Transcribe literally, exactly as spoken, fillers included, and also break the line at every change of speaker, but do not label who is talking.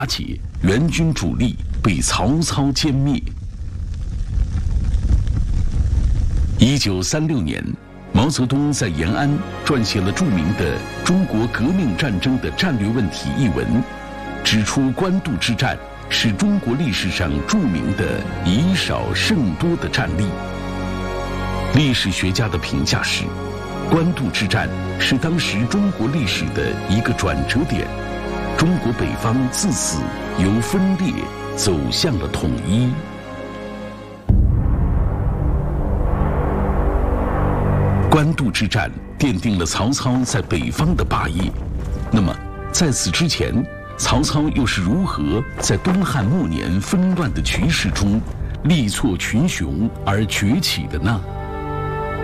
起，元军主力被曹操歼灭。一九三六年，毛泽东在延安撰写了著名的《中国革命战争的战略问题》一文，指出官渡之战是中国历史上著名的以少胜多的战例。历史学家的评价是，官渡之战是当时中国历史的一个转折点，中国北方自此由分裂走向了统一。官渡之战奠定了曹操在北方的霸业。那么，在此之前，曹操又是如何在东汉末年纷乱的局势中力挫群雄而崛起的呢？